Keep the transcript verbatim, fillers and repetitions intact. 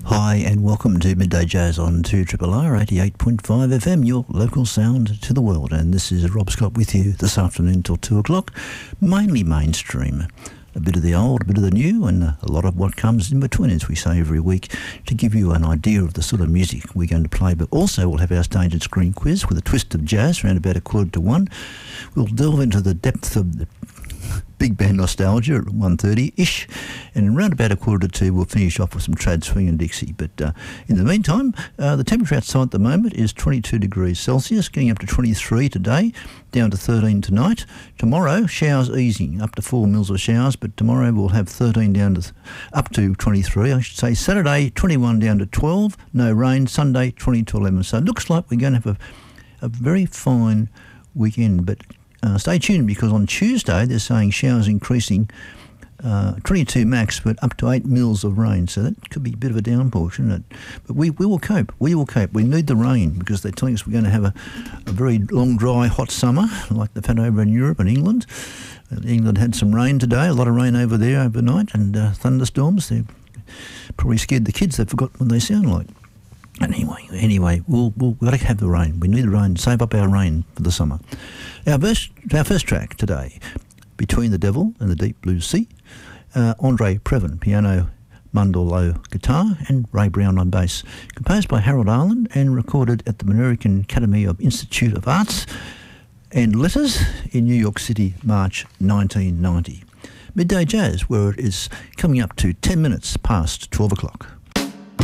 Hi and welcome to Midday Jazz on two R R R eighty-eight point five F M, your local sound to the world. And this is Rob Scott with you this afternoon till two o'clock, mainly mainstream. A bit of the old, a bit of the new, and a lot of what comes in between, as we say every week, to give you an idea of the sort of music we're going to play. But also we'll have our stage and screen quiz with a twist of jazz around about a quarter to one. We'll delve into the depth of the big band nostalgia at one thirty-ish, and around about a quarter to two we'll finish off with some trad swing and Dixie. But uh, in the meantime, uh, the temperature outside at the moment is twenty-two degrees Celsius, getting up to twenty-three today, down to thirteen tonight. Tomorrow, showers easing, up to four mils of showers, but tomorrow we'll have thirteen down to th- up to twenty-three, I should say. Saturday, twenty-one down to twelve, no rain. Sunday, twenty to eleven. So it looks like we're going to have a, a very fine weekend, but Uh, stay tuned, because on Tuesday they're saying showers increasing, uh, twenty-two max, but up to eight mils of rain. So that could be a bit of a downpour, shouldn't it? But we, we will cope. We will cope. We need the rain, because they're telling us we're going to have a, a very long, dry, hot summer like they've had over in Europe and England. Uh, England had some rain today, a lot of rain over there overnight, and uh, thunderstorms. They probably scared the kids. They forgot what they sound like. Anyway, anyway, we'll, we'll, we've got to have the rain. We need the rain. Save up our rain for the summer. Our first, our first track today, Between the Devil and the Deep Blue Sea, uh, Andre Previn, piano, Mundell guitar, and Ray Brown on bass. Composed by Harold Arlen and recorded at the American Academy of Institute of Arts and Letters in New York City, March nineteen ninety. Midday Jazz, where it is coming up to ten minutes past twelve o'clock.